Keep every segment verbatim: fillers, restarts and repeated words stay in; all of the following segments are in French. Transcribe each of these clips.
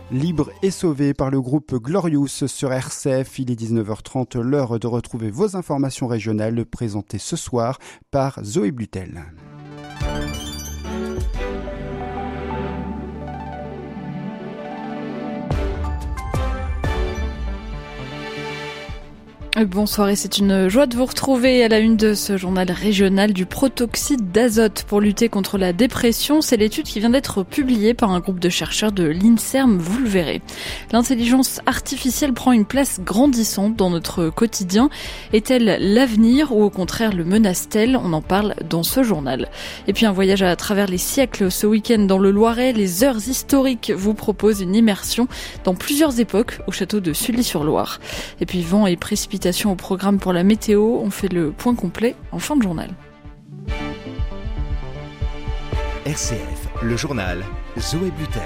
Libre et sauvé par le groupe Glorious sur R C F. Il est dix-neuf heures trente, l'heure de retrouver vos informations régionales présentées ce soir par Zoé Blutel. Bonsoir et c'est une joie de vous retrouver à la une de ce journal régional du protoxyde d'azote pour lutter contre la dépression. C'est l'étude qui vient d'être publiée par un groupe de chercheurs de l'INSERM, vous le verrez. L'intelligence artificielle prend une place grandissante dans notre quotidien. Est-elle l'avenir ou au contraire le menace-t-elle ? On en parle dans ce journal. Et puis un voyage à travers les siècles ce week-end dans le Loiret. Les Heures historiques vous proposent une immersion dans plusieurs époques au château de Sully-sur-Loire. Et puis vent et précipitations au programme pour la météo, on fait le point complet en fin de journal. R C F, le journal, Zoé Blutel.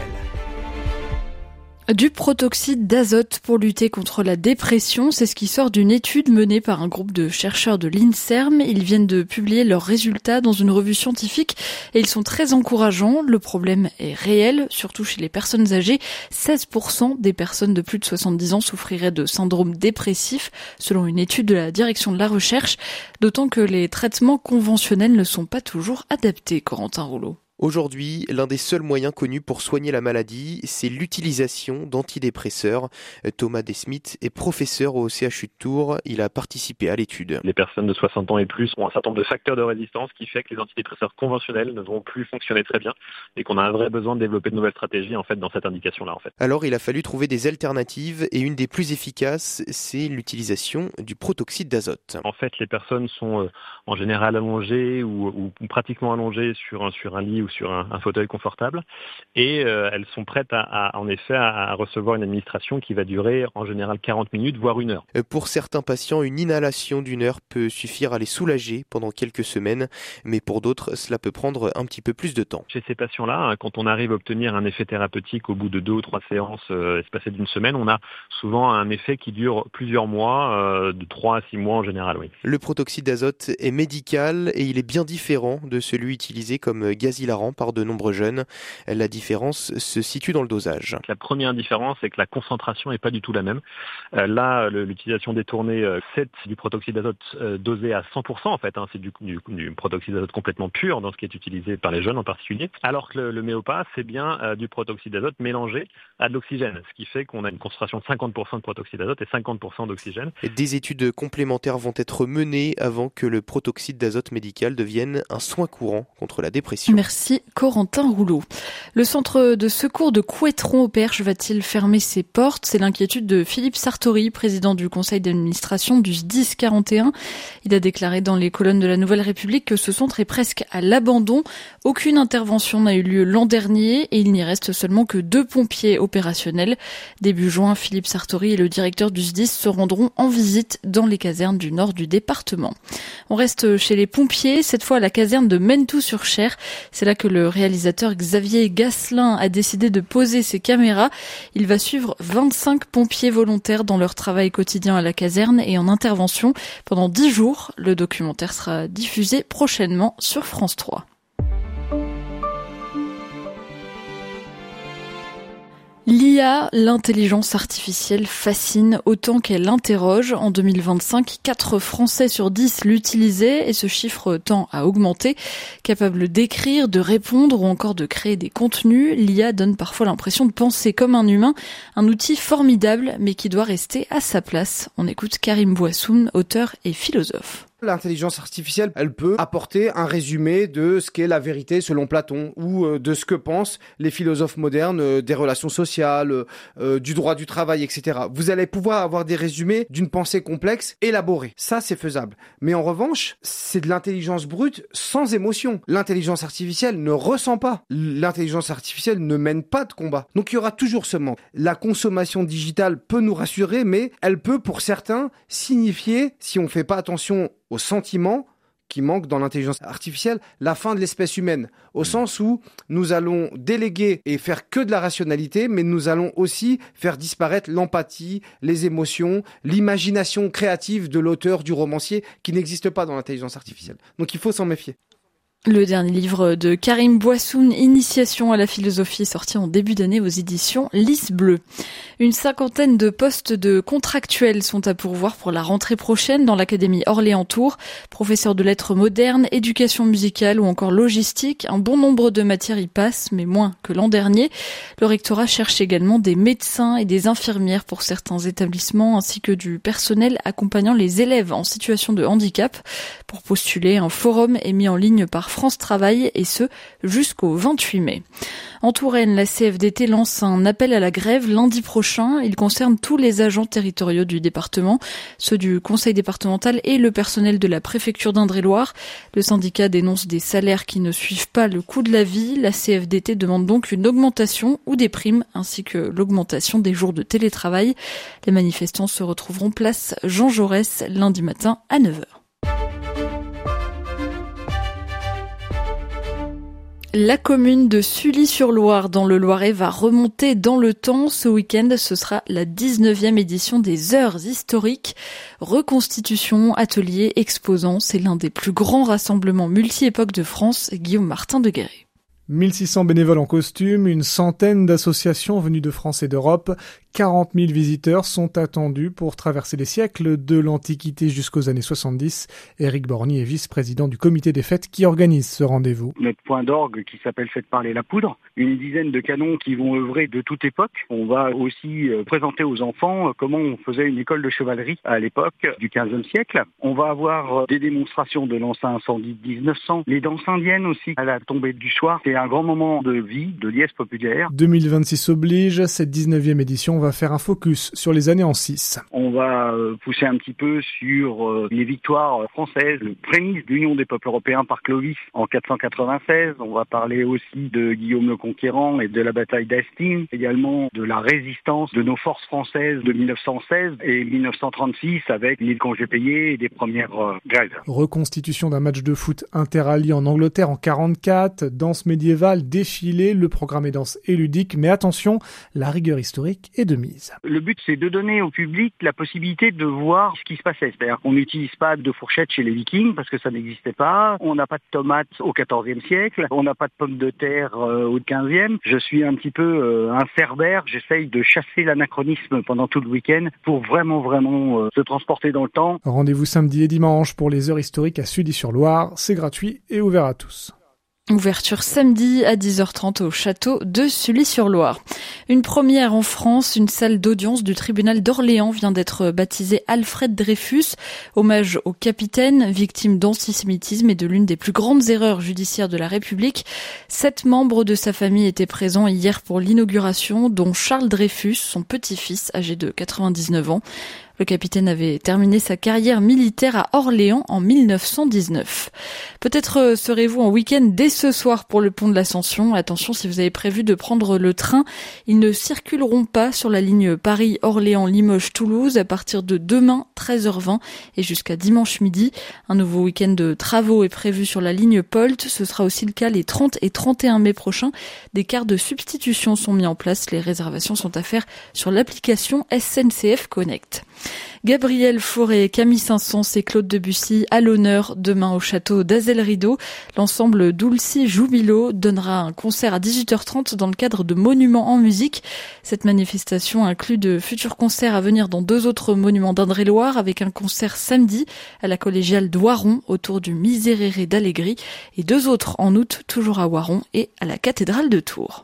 Du protoxyde d'azote pour lutter contre la dépression, c'est ce qui sort d'une étude menée par un groupe de chercheurs de l'INSERM. Ils viennent de publier leurs résultats dans une revue scientifique et ils sont très encourageants. Le problème est réel, surtout chez les personnes âgées. seize pour cent des personnes de plus de soixante-dix ans souffriraient de syndrome dépressif, selon une étude de la direction de la recherche, d'autant que les traitements conventionnels ne sont pas toujours adaptés, Corentin Rouleau. Aujourd'hui, l'un des seuls moyens connus pour soigner la maladie, c'est l'utilisation d'antidépresseurs. Thomas Desmith est professeur au C H U de Tours. Il a participé à l'étude. Les personnes de soixante ans et plus ont un certain nombre de facteurs de résistance qui fait que les antidépresseurs conventionnels ne vont plus fonctionner très bien et qu'on a un vrai besoin de développer de nouvelles stratégies en fait dans cette indication-là. En fait. Alors, il a fallu trouver des alternatives et une des plus efficaces, c'est l'utilisation du protoxyde d'azote. En fait, les personnes sont euh, en général allongées ou, ou pratiquement allongées sur un, sur un lit ou sur un, un fauteuil confortable et euh, elles sont prêtes à, à, en effet à, à recevoir une administration qui va durer en général quarante minutes voire une heure. Pour certains patients, une inhalation d'une heure peut suffire à les soulager pendant quelques semaines, mais pour d'autres, cela peut prendre un petit peu plus de temps. Chez ces patients-là, quand on arrive à obtenir un effet thérapeutique au bout de deux ou trois séances euh, espacées d'une semaine, on a souvent un effet qui dure plusieurs mois, euh, de trois à six mois en général. Oui. Le protoxyde d'azote est médical et il est bien différent de celui utilisé comme gaz hilarant par de nombreux jeunes. La différence se situe dans le dosage. La première différence, c'est que la concentration n'est pas du tout la même. Euh, là, le, l'utilisation détournée, euh, c'est du protoxyde d'azote euh, dosé à cent pour cent en fait. Hein, c'est du, du, du protoxyde d'azote complètement pur dans ce qui est utilisé par les jeunes en particulier. Alors que le, le Méopa, c'est bien euh, du protoxyde d'azote mélangé à de l'oxygène, ce qui fait qu'on a une concentration de cinquante pour cent de protoxyde d'azote et cinquante pour cent d'oxygène. Des études complémentaires vont être menées avant que le protoxyde d'azote médical devienne un soin courant contre la dépression. Merci Corentin Rouleau. Le centre de secours de Couëtron au Perche va-t-il fermer ses portes ? C'est l'inquiétude de Philippe Sartori, président du conseil d'administration du S D I S quarante et un. Il a déclaré dans les colonnes de la Nouvelle République que ce centre est presque à l'abandon. Aucune intervention n'a eu lieu l'an dernier et il n'y reste seulement que deux pompiers opérationnels. Début juin, Philippe Sartori et le directeur du S D I S se rendront en visite dans les casernes du nord du département. On reste chez les pompiers, cette fois à la caserne de Mentou-sur-Cher. C'est là que le réalisateur Xavier Gasselin a décidé de poser ses caméras. Il va suivre vingt-cinq pompiers volontaires dans leur travail quotidien à la caserne et en intervention pendant dix jours. Le documentaire sera diffusé prochainement sur France trois. L'I A, l'intelligence artificielle, fascine autant qu'elle interroge. En deux mille vingt-cinq, quatre Français sur dix l'utilisaient et ce chiffre tend à augmenter. Capable d'écrire, de répondre ou encore de créer des contenus, l'I A donne parfois l'impression de penser comme un humain. Un outil formidable mais qui doit rester à sa place. On écoute Karim Bouassoun, auteur et philosophe. L'intelligence artificielle, elle peut apporter un résumé de ce qu'est la vérité selon Platon ou de ce que pensent les philosophes modernes des relations sociales, euh, du droit du travail, et cetera. Vous allez pouvoir avoir des résumés d'une pensée complexe élaborée. Ça, c'est faisable. Mais en revanche, c'est de l'intelligence brute sans émotion. L'intelligence artificielle ne ressent pas. L'intelligence artificielle ne mène pas de combat. Donc, il y aura toujours ce manque. La consommation digitale peut nous rassurer, mais elle peut, pour certains, signifier, si on ne fait pas attention aux sentiments qui manquent dans l'intelligence artificielle, la fin de l'espèce humaine, au sens où nous allons déléguer et faire que de la rationalité, mais nous allons aussi faire disparaître l'empathie, les émotions, l'imagination créative de l'auteur, du romancier, qui n'existe pas dans l'intelligence artificielle. Donc il faut s'en méfier. Le dernier livre de Karim Bouassoun, Initiation à la philosophie, est sorti en début d'année aux éditions Lys Bleu. Une cinquantaine de postes de contractuels sont à pourvoir pour la rentrée prochaine dans l'Académie Orléans-Tours. Professeurs de lettres modernes, éducation musicale ou encore logistique, un bon nombre de matières y passent, mais moins que l'an dernier. Le rectorat cherche également des médecins et des infirmières pour certains établissements, ainsi que du personnel accompagnant les élèves en situation de handicap. Pour postuler, un forum est mis en ligne par France Travail et ce jusqu'au vingt-huit mai. En Touraine, la C F D T lance un appel à la grève lundi prochain. Il concerne tous les agents territoriaux du département, ceux du conseil départemental et le personnel de la préfecture d'Indre-et-Loire. Le syndicat dénonce des salaires qui ne suivent pas le coût de la vie. La C F D T demande donc une augmentation ou des primes ainsi que l'augmentation des jours de télétravail. Les manifestants se retrouveront place Jean Jaurès lundi matin à neuf heures. La commune de Sully-sur-Loire dans le Loiret va remonter dans le temps. Ce week-end, ce sera la dix-neuvième édition des Heures historiques. Reconstitution, ateliers, exposants, c'est l'un des plus grands rassemblements multi-époques de France. Guillaume Martin de Guéret. mille six cents bénévoles en costume, une centaine d'associations venues de France et d'Europe, quarante mille visiteurs sont attendus pour traverser les siècles de l'Antiquité jusqu'aux années soixante-dix. Éric Borny est vice-président du comité des fêtes qui organise ce rendez-vous. Notre point d'orgue qui s'appelle Faites parler la poudre, une dizaine de canons qui vont œuvrer de toute époque. On va aussi présenter aux enfants comment on faisait une école de chevalerie à l'époque du quinzième siècle. On va avoir des démonstrations de lancers incendie de dix-neuf cents, les danses indiennes aussi à la tombée du soir. C'est un grand moment de vie, de liesse populaire. deux mille vingt-six oblige, cette dix-neuvième édition va faire un focus sur les années en six. On va pousser un petit peu sur les victoires françaises, le prémisse de l'Union des peuples européens par Clovis en quatre cent quatre-vingt-seize. On va parler aussi de Guillaume le Conquérant et de la bataille d'Hastings, également de la résistance de nos forces françaises de mille neuf cent seize et mille neuf cent trente-six avec les congés payés et des premières euh, grèves. Reconstitution d'un match de foot interallié en Angleterre en quarante-quatre, danse médiévale, défilé, le programme est dense et ludique, mais attention, la rigueur historique est de mise. Le but, c'est de donner au public la possibilité de voir ce qui se passait. C'est-à-dire qu'on n'utilise pas de fourchette chez les Vikings parce que ça n'existait pas. On n'a pas de tomates au quatorzième siècle. On n'a pas de pommes de terre euh, au quinzième. Je suis un petit peu euh, un cerbère. J'essaye de chasser l'anachronisme pendant tout le week-end pour vraiment, vraiment euh, se transporter dans le temps. Rendez-vous samedi et dimanche pour les heures historiques à Sully-sur-Loire. C'est gratuit et ouvert à tous. Ouverture samedi à dix heures trente au château de Sully-sur-Loire. Une première en France, une salle d'audience du tribunal d'Orléans vient d'être baptisée Alfred Dreyfus, hommage au capitaine, victime d'antisémitisme et de l'une des plus grandes erreurs judiciaires de la République. Sept membres de sa famille étaient présents hier pour l'inauguration, dont Charles Dreyfus, son petit-fils, âgé de quatre-vingt-dix-neuf ans. Le capitaine avait terminé sa carrière militaire à Orléans en mille neuf cent dix-neuf. Peut-être serez-vous en week-end dès ce soir pour le pont de l'Ascension. Attention, si vous avez prévu de prendre le train, ils ne circuleront pas sur la ligne Paris-Orléans-Limoges-Toulouse à partir de demain treize heures vingt et jusqu'à dimanche midi. Un nouveau week-end de travaux est prévu sur la ligne Polt. Ce sera aussi le cas les trente et trente et un mai prochains. Des quarts de substitution sont mis en place. Les réservations sont à faire sur l'application S N C F Connect. Gabriel Fauré, Camille Saint-Saëns et Claude Debussy à l'honneur demain au château d'Azel-Rideau. L'ensemble Dulci Jubilo donnera un concert à dix-huit heures trente dans le cadre de Monuments en musique. Cette manifestation inclut de futurs concerts à venir dans deux autres monuments d'Indre-et-Loire avec un concert samedi à la collégiale d'Oiron autour du Miserere d'Allegri et deux autres en août toujours à Oiron et à la cathédrale de Tours.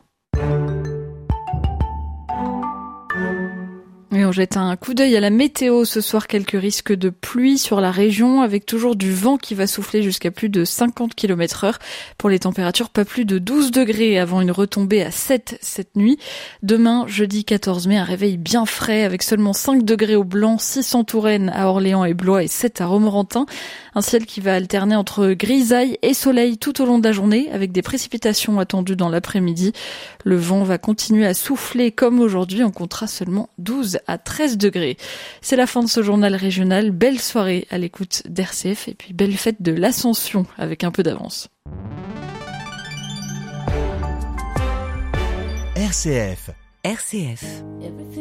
Et on jette un coup d'œil à la météo. Ce soir, quelques risques de pluie sur la région avec toujours du vent qui va souffler jusqu'à plus de cinquante kilomètres heure. Pour les températures, pas plus de douze degrés avant une retombée à sept cette nuit. Demain, jeudi quatorze mai, un réveil bien frais avec seulement cinq degrés au Blanc, six en Touraine, à Orléans et Blois et sept à Romorantin. Un ciel qui va alterner entre grisaille et soleil tout au long de la journée avec des précipitations attendues dans l'après-midi. Le vent va continuer à souffler comme aujourd'hui. On comptera seulement douze à treize degrés. C'est la fin de ce journal régional. Belle soirée à l'écoute d'R C F et puis belle fête de l'Ascension avec un peu d'avance. R C F. R C F.